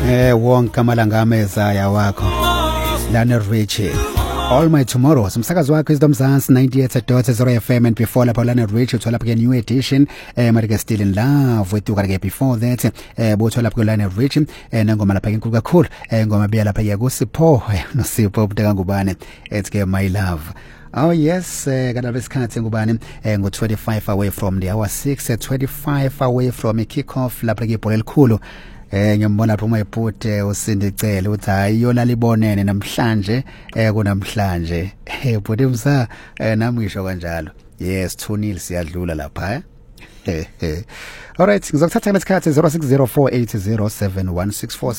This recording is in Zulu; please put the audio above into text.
Wonke amalanga amezaya wakho Lana Richie All My Tomorrows umsakazo wakho izidomzansi 98.0 FM and before lapho Lana Richie uthola lapho new edition marike still in love wethu ke before that bothola lapho Lana Richie nangoma lapha enkulu kakhulu ngoma biya lapha ke kuSipho noSipho ubudeka ngubane ethi ke my love. Oh yes, kana besikhathi ngubani ngo25 away from the hour 6 25 away from a kick off lapha ke ibhola elikhulu. Ngiyambona lapho umayipute usindicela uthi hayi yona libonene namhlanje kunamhlanje bhuti msa nami ngisho kanjalo yes 2-0 siyadlula lapha Alright ngizokuthatha lesikhathi 0604807164